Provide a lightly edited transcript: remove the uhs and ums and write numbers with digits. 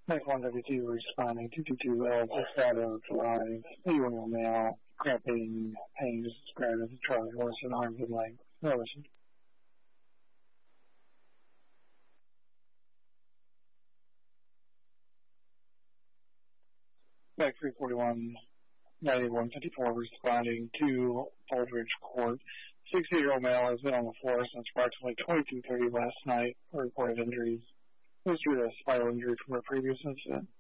Next 152 responding 222 Alpha Shadow Drive, female male, cramping, pain is described as a Charlie horse in arms and legs. No listen. Back 341, 9154 responding to Aldridge Court. 60-year-old male has been on the floor since approximately 22:30 last night for reported injuries. History of a spinal injury from a previous incident.